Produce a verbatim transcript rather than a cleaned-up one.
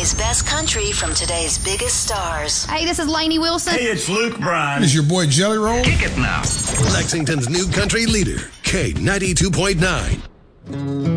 today's best country from today's biggest stars. Hey, this is Lainey Wilson. Hey, it's Luke Bryan. This is your boy Jelly Roll. Kick it now. Lexington's new country leader, K ninety-two point nine.